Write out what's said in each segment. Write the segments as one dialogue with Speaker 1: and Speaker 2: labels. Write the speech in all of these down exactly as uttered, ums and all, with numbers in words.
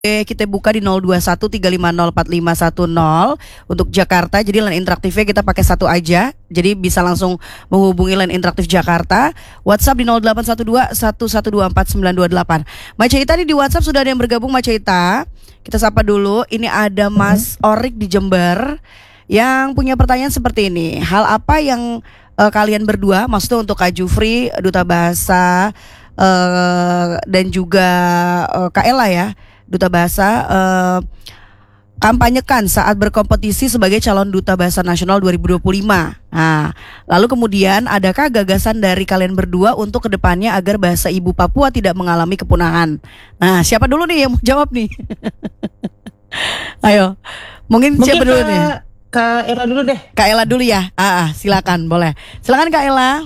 Speaker 1: Kita buka di nol dua satu tiga lima nol empat lima satu nol untuk Jakarta. Jadi line interaktifnya kita pakai satu aja. Jadi bisa langsung menghubungi line interaktif Jakarta. WhatsApp di nol delapan satu dua satu satu dua empat sembilan dua delapan. Macaita nih di WhatsApp sudah ada yang bergabung Macaita. Kita sapa dulu. Ini ada Mas Orik di Jember yang punya pertanyaan seperti ini. Hal apa yang uh, kalian berdua, maksudnya untuk Kak Jufri, Duta Bahasa uh, dan juga uh, Kak Ella ya, Duta Bahasa, uh, kampanyekan saat berkompetisi sebagai calon Duta Bahasa Nasional dua ribu dua puluh lima. Nah, lalu kemudian adakah gagasan dari kalian berdua untuk kedepannya agar bahasa ibu Papua tidak mengalami kepunahan? Nah, siapa dulu nih yang mau jawab nih? Ayo, mungkin, mungkin siapa dulu nih?
Speaker 2: Kak Ella dulu deh.
Speaker 1: Kak Ella dulu ya. Ah, ah, silakan, boleh. Silakan Kak Ella.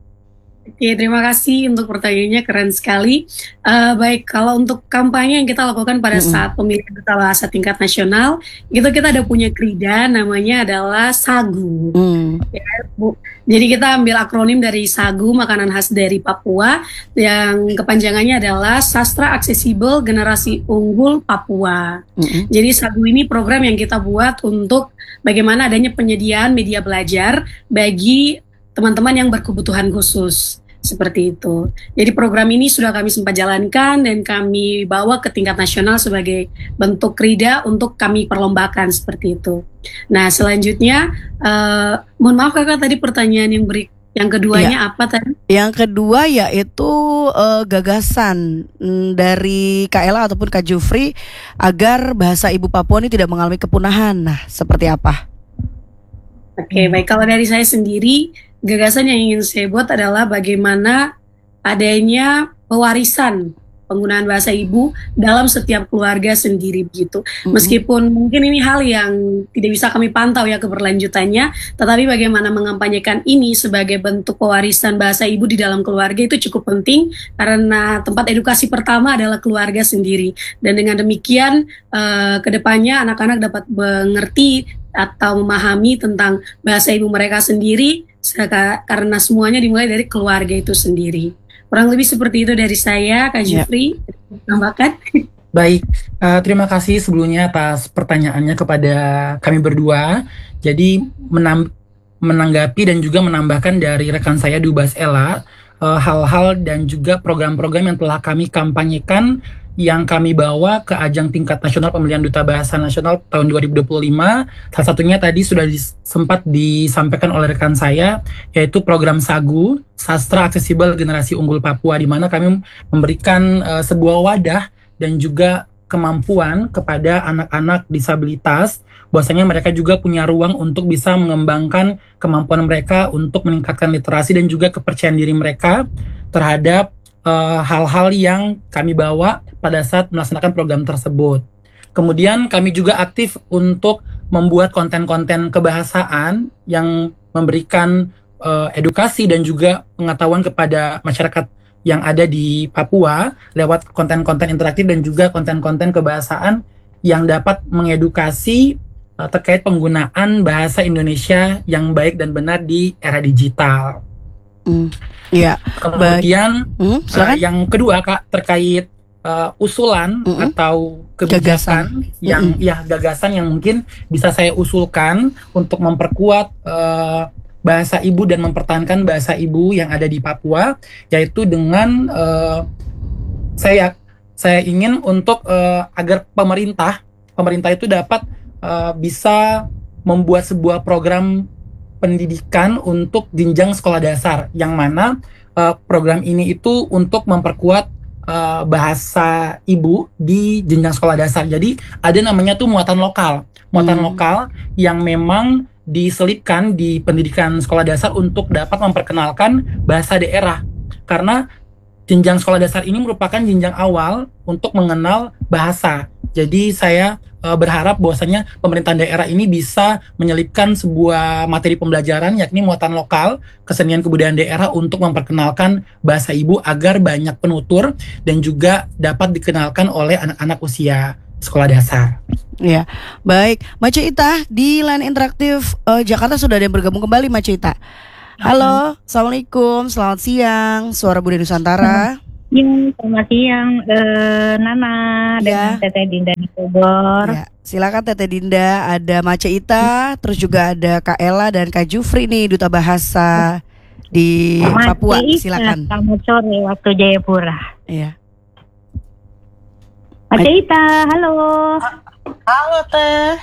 Speaker 3: Oke, terima kasih untuk pertanyaannya, keren sekali. Uh, baik, kalau untuk kampanye yang kita lakukan pada mm-hmm. saat pemilihan Duta Bahasa tingkat nasional, itu kita ada punya krida, namanya adalah SAGU. Mm. Ya, Bu. Jadi kita ambil akronim dari SAGU, makanan khas dari Papua, yang kepanjangannya adalah Sastra Aksesibel Generasi Unggul Papua. Mm-hmm. Jadi SAGU ini program yang kita buat untuk bagaimana adanya penyediaan media belajar bagi teman-teman yang berkebutuhan khusus, seperti itu. Jadi program ini sudah kami sempat jalankan dan kami bawa ke tingkat nasional sebagai bentuk krida untuk kami perlombakan, seperti itu. Nah, selanjutnya, uh, mohon maaf kakak, tadi pertanyaan yang beri, yang keduanya ya. Apa tadi?
Speaker 1: Yang kedua yaitu uh, gagasan mm, dari Kak Ella ataupun Kak Jufri agar bahasa ibu Papua ini tidak mengalami kepunahan. Nah, seperti apa?
Speaker 3: Oke, okay, baik. Kalau dari saya sendiri, gagasan yang ingin saya buat adalah bagaimana adanya pewarisan penggunaan bahasa ibu dalam setiap keluarga sendiri begitu. Mm-hmm. Meskipun mungkin ini hal yang tidak bisa kami pantau ya keberlanjutannya, tetapi bagaimana mengampanyekan ini sebagai bentuk pewarisan bahasa ibu di dalam keluarga itu cukup penting karena tempat edukasi pertama adalah keluarga sendiri. Dan dengan demikian uh, kedepannya anak-anak dapat mengerti atau memahami tentang bahasa ibu mereka sendiri karena semuanya dimulai dari keluarga itu sendiri. Kurang lebih seperti itu dari saya, Kak Jufri. Ya. Tambahkan.
Speaker 2: Baik, uh, terima kasih sebelumnya atas pertanyaannya kepada kami berdua. Jadi menam- menanggapi dan juga menambahkan dari rekan saya Dubas Ella, uh, hal-hal dan juga program-program yang telah kami kampanyekan yang kami bawa ke ajang tingkat nasional pemilihan Duta Bahasa Nasional tahun dua ribu dua puluh lima. Salah satunya tadi sudah dis- sempat disampaikan oleh rekan saya, yaitu program SAGU, Sastra Aksesibel Generasi Unggul Papua, di mana kami memberikan uh, sebuah wadah dan juga kemampuan kepada anak-anak disabilitas, bahwasanya mereka juga punya ruang untuk bisa mengembangkan kemampuan mereka untuk meningkatkan literasi dan juga kepercayaan diri mereka terhadap Uh, hal-hal yang kami bawa pada saat melaksanakan program tersebut. Kemudian kami juga aktif untuk membuat konten-konten kebahasaan yang memberikan uh, edukasi dan juga pengetahuan kepada masyarakat yang ada di Papua lewat konten-konten interaktif dan juga konten-konten kebahasaan yang dapat mengedukasi uh, terkait penggunaan bahasa Indonesia yang baik dan benar di era digital.
Speaker 1: Mm, ya.
Speaker 2: Kemudian mm, uh, yang kedua Kak, terkait uh, usulan mm-hmm. atau kebijakan gagasan. yang mm-hmm. ya gagasan yang mungkin bisa saya usulkan untuk memperkuat uh, bahasa ibu dan mempertahankan bahasa ibu yang ada di Papua, yaitu dengan uh, saya saya ingin untuk uh, agar pemerintah pemerintah itu dapat uh, bisa membuat sebuah program pendidikan untuk jenjang sekolah dasar, yang mana uh, program ini itu untuk memperkuat uh, bahasa ibu di jenjang sekolah dasar. Jadi ada namanya tuh muatan lokal, muatan hmm. lokal yang memang diselipkan di pendidikan sekolah dasar untuk dapat memperkenalkan bahasa daerah. Karena jenjang sekolah dasar ini merupakan jenjang awal untuk mengenal bahasa. Jadi saya uh, berharap bahwasanya pemerintah daerah ini bisa menyelipkan sebuah materi pembelajaran yakni muatan lokal, kesenian kebudayaan daerah untuk memperkenalkan bahasa ibu agar banyak penutur dan juga dapat dikenalkan oleh anak-anak usia sekolah dasar.
Speaker 1: Ya, baik. Macaita di line interaktif uh, Jakarta sudah ada yang bergabung kembali, Macaita. Halo, assalamualaikum, selamat siang, Suara Budaya Nusantara.
Speaker 4: Ya, selamat siang, eh, Nana
Speaker 1: Ya.
Speaker 4: dan Teteh Dinda di Bogor.
Speaker 1: Ya, silakan Teteh Dinda, ada Mace Ita, terus juga ada Kak Ella dan Kak Jufri nih, duta bahasa di Papua.
Speaker 4: Mas Ika,
Speaker 1: Silakan.
Speaker 4: selamat sore waktu Jayapura.
Speaker 1: Iya.
Speaker 4: Mas Ita, halo.
Speaker 5: Halo Teh.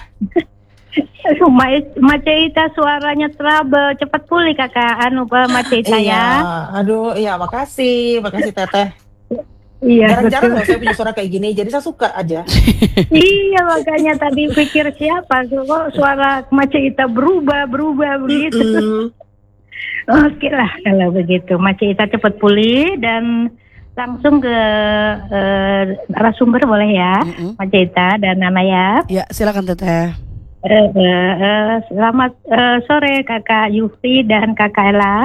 Speaker 4: Mas Ita suaranya trouble, cepat pulih kakak anu Mas Ita
Speaker 5: Iya,
Speaker 4: ya.
Speaker 5: aduh, iya makasih, makasih Teteh.
Speaker 4: Iya
Speaker 5: Jarang-jarang
Speaker 4: betul.
Speaker 5: loh saya punya suara kayak gini, jadi saya suka aja.
Speaker 4: Iya makanya tadi pikir siapa kok suara Mas Ita berubah berubah begitu.
Speaker 5: Mm-mm.
Speaker 4: Oke lah kalau begitu, Mas Ita cepat pulih dan langsung ke eh, narasumber boleh ya,
Speaker 1: Mm-mm.
Speaker 4: Mas Ita dan Nana ya.
Speaker 1: Ya, silakan Teteh.
Speaker 4: Eh, eh, eh, selamat eh, sore Kakak Yufi dan Kakak Ella.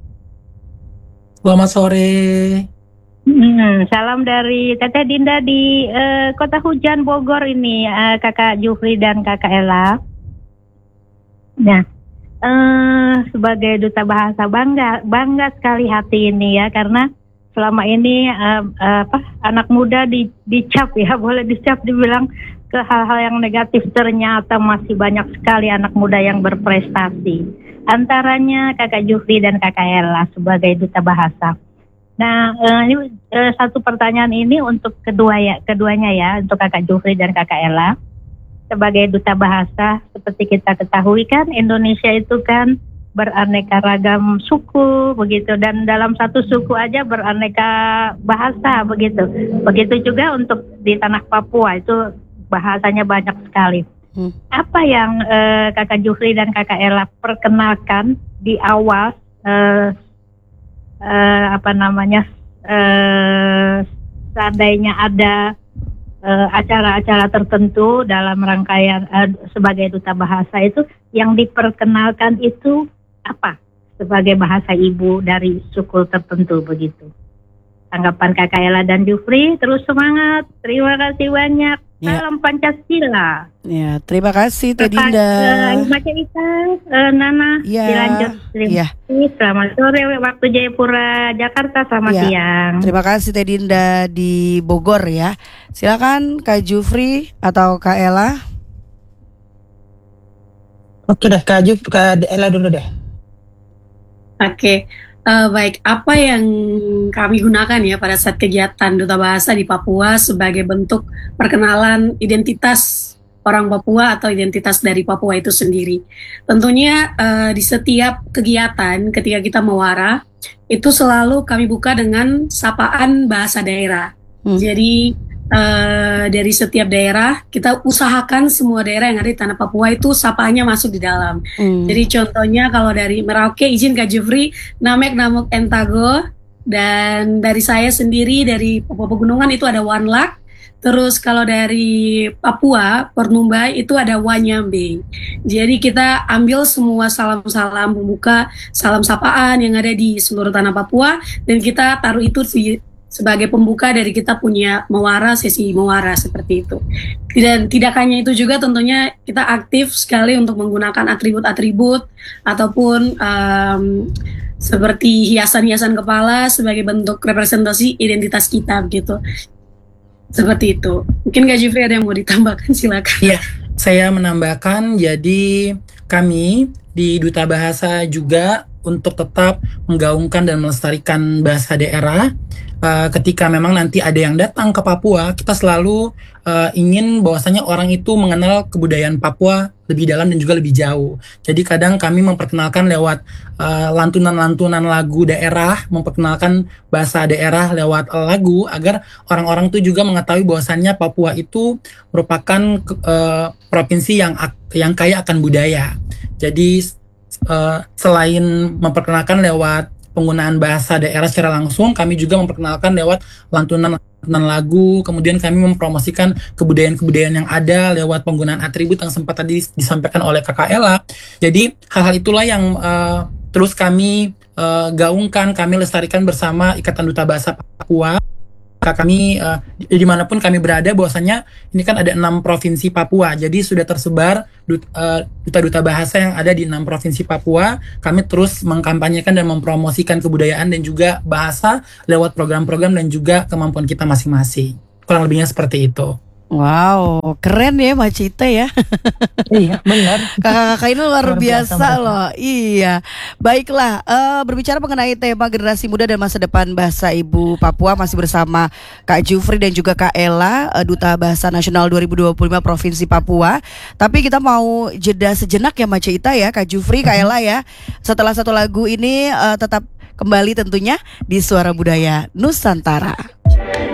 Speaker 2: Selamat sore.
Speaker 4: Hmm, salam dari Teteh Dinda di eh, Kota Hujan Bogor ini, eh, Kakak Jufri dan Kakak Ella. Nah, eh, sebagai duta bahasa bangga bangga sekali hati ini ya, karena selama ini eh, eh, apa anak muda di, dicap ya, boleh dicap dibilang ke hal-hal yang negatif, ternyata masih banyak sekali anak muda yang berprestasi. Antaranya Kakak Jufri dan Kakak Ella sebagai duta bahasa. Nah, eh, ini eh, satu pertanyaan ini untuk kedua ya, keduanya ya, untuk Kakak Jufri dan Kakak Ella. Sebagai duta bahasa, seperti kita ketahui kan, Indonesia itu kan beraneka ragam suku begitu, dan dalam satu suku aja beraneka bahasa begitu. Begitu juga untuk di tanah Papua itu bahasanya banyak sekali.
Speaker 1: Hmm.
Speaker 4: Apa yang eh, Kakak Jufri dan Kakak Ella perkenalkan di awal eh, eh, apa namanya eh, seandainya ada eh, acara-acara tertentu dalam rangkaian eh, sebagai duta bahasa, itu yang diperkenalkan itu apa sebagai bahasa ibu dari suku tertentu begitu? Tanggapan Kakak Ella dan Jufri, terus semangat, terima kasih banyak.
Speaker 1: Ya.
Speaker 4: Salam Pancasila.
Speaker 1: Ya, terima kasih Teh
Speaker 4: Kakak,
Speaker 1: Dinda.
Speaker 4: eh, Mbak Ita, eh, Nana,
Speaker 1: Ya.
Speaker 4: dilanjut. Terima
Speaker 1: Ya.
Speaker 4: kasih. Selamat sore waktu Jayapura, Jakarta. Selamat
Speaker 1: Ya.
Speaker 4: siang.
Speaker 1: Terima kasih Teh Dinda di Bogor ya. Silakan Kak Jufri atau Kak Ella.
Speaker 5: Oke deh, Kak Juf, Kak Ella dulu deh.
Speaker 3: Oke, eh, baik. Apa yang kami gunakan ya pada saat kegiatan Duta Bahasa di Papua sebagai bentuk perkenalan identitas orang Papua atau identitas dari Papua itu sendiri. Tentunya eh, di setiap kegiatan ketika kita mewara, itu selalu kami buka dengan sapaan bahasa daerah.
Speaker 1: Hmm.
Speaker 3: Jadi Uh, dari setiap daerah kita usahakan semua daerah yang ada di tanah Papua itu sapaannya masuk di dalam.
Speaker 1: Hmm.
Speaker 3: Jadi contohnya kalau dari Merauke, izin Kak Jufri, Namek Namuk Entago, dan dari saya sendiri dari Papua Pegunungan itu ada Wanlak. Terus kalau dari Papua Pernumbai itu ada Wanyambe. Jadi kita ambil semua salam-salam pembuka, salam sapaan yang ada di seluruh tanah Papua, dan kita taruh itu di sebagai pembuka dari kita punya mewara, sesi mewara seperti itu. Dan tidak hanya itu juga, tentunya kita aktif sekali untuk menggunakan atribut-atribut ataupun um, seperti hiasan-hiasan kepala sebagai bentuk representasi identitas kita begitu. Seperti itu. Mungkin Kak Jufri ada yang mau ditambahkan, silakan.
Speaker 2: Iya, saya menambahkan, jadi kami di Duta Bahasa juga untuk tetap menggaungkan dan melestarikan bahasa daerah. Uh, ketika memang nanti ada yang datang ke Papua, kita selalu uh, ingin bahwasanya orang itu mengenal kebudayaan Papua lebih dalam dan juga lebih jauh. Jadi kadang kami memperkenalkan lewat uh, lantunan-lantunan lagu daerah, memperkenalkan bahasa daerah lewat lagu, agar orang-orang itu juga mengetahui bahwasannya Papua itu merupakan uh, provinsi yang yang kaya akan budaya. Jadi uh, selain memperkenalkan lewat penggunaan bahasa daerah secara langsung, kami juga memperkenalkan lewat lantunan-lantunan lagu, kemudian kami mempromosikan kebudayaan-kebudayaan yang ada lewat penggunaan atribut yang sempat tadi disampaikan oleh Kakak Ella. Jadi hal-hal itulah yang uh, terus kami uh, gaungkan, kami lestarikan bersama Ikatan Duta Bahasa Papua. kami uh, dimanapun kami berada, bahwasanya ini kan ada enam provinsi Papua, jadi sudah tersebar dut- uh, duta-duta bahasa yang ada di enam provinsi Papua. Kami terus mengkampanyekan dan mempromosikan kebudayaan dan juga bahasa lewat program-program dan juga kemampuan kita masing-masing. Kurang lebihnya seperti itu.
Speaker 1: Wow, keren ya Mbak Cita ya.
Speaker 5: Iya, benar.
Speaker 1: Kakak-kakak ini luar,
Speaker 5: Luar biasa
Speaker 1: biasa,
Speaker 5: mereka.
Speaker 1: loh. Iya. Baiklah, eh, berbicara mengenai tema generasi muda dan masa depan bahasa ibu Papua, masih bersama Kak Jufri dan juga Kak Ella, eh, Duta Bahasa Nasional dua ribu dua puluh lima Provinsi Papua. Tapi kita mau jeda sejenak ya Mbak Cita ya, Kak Jufri, Kak Ella ya. Setelah satu lagu ini eh, tetap kembali tentunya di Suara Budaya Nusantara.